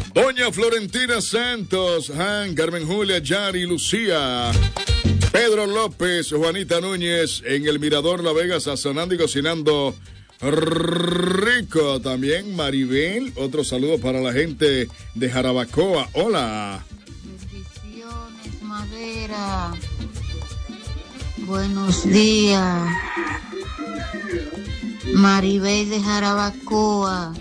Doña Florentina Santos, Han, Carmen Julia, Yari, Lucía, Pedro López, Juanita Núñez, en el Mirador La Vega, sazonando y cocinando rico. También Maribel, otro saludo para la gente de Jarabacoa. Hola. Bendiciones, Madera. Buenos días. Maribel de Jarabacoa.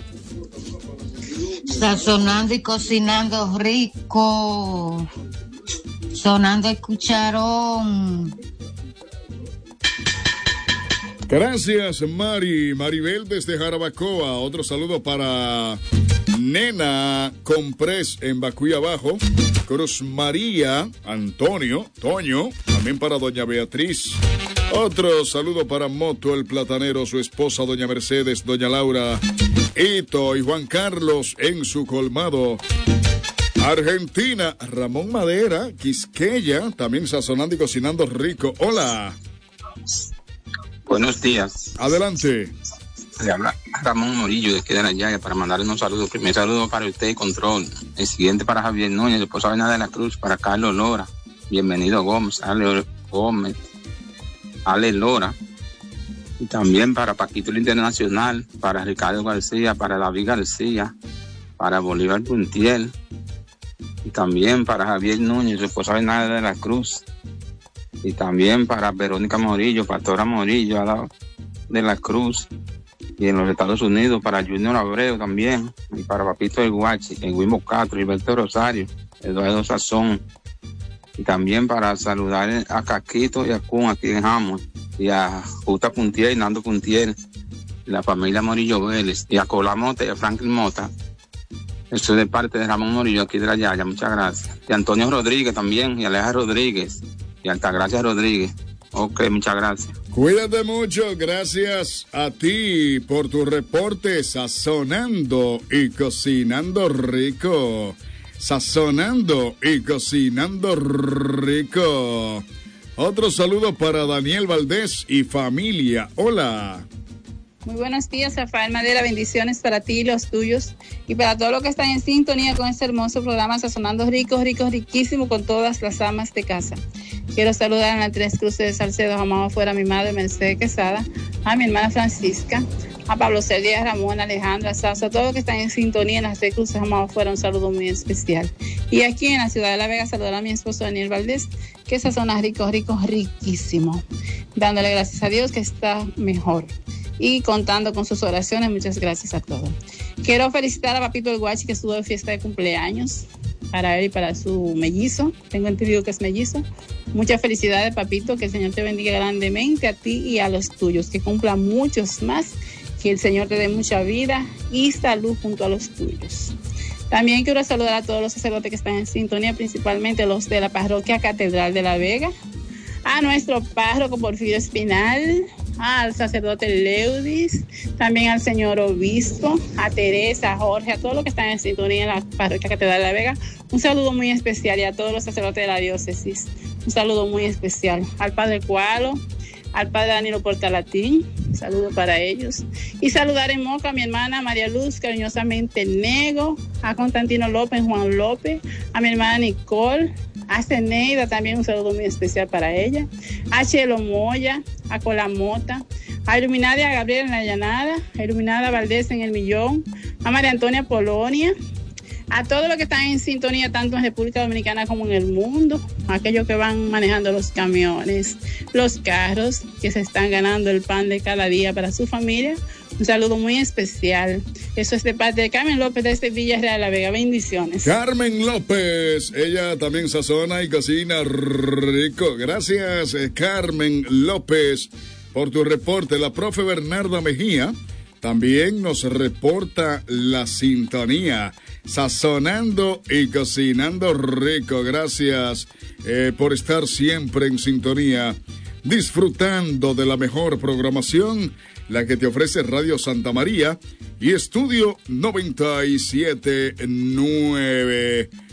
Sazonando y cocinando rico. Sonando el cucharón. Gracias, Maribel desde Jarabacoa. Otro saludo para Nena Comprés en Bacuy Abajo. Cruz María, Antonio, Toño. También para doña Beatriz. Otro saludo para Moto el Platanero, su esposa doña Mercedes, doña Laura, Ito y Juan Carlos en su colmado. Argentina, Ramón Madera, Quisqueya, también sazonando y cocinando rico. Hola. Buenos días. Adelante. Le habla Ramón Morillo de Queda Allá para mandarle unos saludos. Primer saludo para usted, Control. El siguiente para Javier Núñez, después Abena de la Cruz, para Carlos Lora. Bienvenido Gómez, Ale Gómez, Ale Lora. Y también para Paquito el Internacional, para Ricardo García, para David García, para Bolívar Puntiel. Y también para Javier Núñez, después Abena de la Cruz. Y también para Verónica Morillo, Pastora Morillo, de la Cruz, y en los Estados Unidos para Junior Abreu también, y para Papito El Guachi, el Wimo Castro, Hilberto Rosario, Eduardo Sazón, y también para saludar a Caquito y a Kun aquí en Hammond, y a Justa Puntiel y Nando Puntiel, y la familia Morillo Vélez, y a Cola Mota y a Franklin Mota. Esto es de parte de Ramón Morillo aquí de la Yaya, muchas gracias. Y Antonio Rodríguez también, y Aleja Rodríguez, y Altagracia Rodríguez. Ok, muchas gracias. Cuídate mucho, gracias a ti por tu reporte, sazonando y cocinando rico. Sazonando y cocinando rico. Otro saludo para Daniel Valdés y familia. Hola. Muy buenos días, Rafael Madera. Bendiciones para ti y los tuyos. Y para todos los que están en sintonía con este hermoso programa Sazonando Rico, Rico, Riquísimo, con todas las amas de casa. Quiero saludar a las Tres Cruces de Salcedo, amado fuera a mi madre Mercedes Quesada, a mi hermana Francisca, a Pablo Celia, Ramón, Alejandra, Sasa, a todos los que están en sintonía en las Tres Cruces, amado fuera, un saludo muy especial. Y aquí en la ciudad de La Vega, saludar a mi esposo Daniel Valdés, que sazona rico, rico, riquísimo. Dándole gracias a Dios que está mejor. Y contando con sus oraciones, muchas gracias a todos. Quiero felicitar a Papito el Guachi, que estuvo de fiesta de cumpleaños, para él y para su mellizo. Tengo entendido que es mellizo. Muchas felicidades, Papito, que el Señor te bendiga grandemente a ti y a los tuyos, que cumpla muchos más, que el Señor te dé mucha vida y salud junto a los tuyos. También quiero saludar a todos los sacerdotes que están en sintonía, principalmente los de la parroquia Catedral de La Vega, a nuestro párroco Porfirio Espinal, al sacerdote Leudis, también al señor obispo, a Teresa, a Jorge, a todos los que están en sintonía en la parroquia Catedral de La Vega. Un saludo muy especial, y a todos los sacerdotes de la diócesis. Un saludo muy especial al padre Cualo, al padre Danilo Portalatín, saludo para ellos. Y saludar en Moca a mi hermana María Luz, cariñosamente Nego, a Constantino López, Juan López, a mi hermana Nicole, a Ceneida también un saludo muy especial para ella, a Chelo Moya, a Colamota, a Iluminada Gabriela en la Llanada, a Iluminada Valdés en El Millón, a María Antonia Polonia, a todos los que están en sintonía tanto en República Dominicana como en el mundo, a aquellos que van manejando los camiones, los carros, que se están ganando el pan de cada día para su familia. Un saludo muy especial. Eso es de parte de Carmen López desde Villarreal, La Vega. Bendiciones. Carmen López, ella también sazona y cocina rico. Gracias, Carmen López, por tu reporte. La profe Bernarda Mejía también nos reporta la sintonía. Sazonando y cocinando rico. Gracias por estar siempre en sintonía, disfrutando de la mejor programación, la que te ofrece Radio Santa María y Estudio 97.9.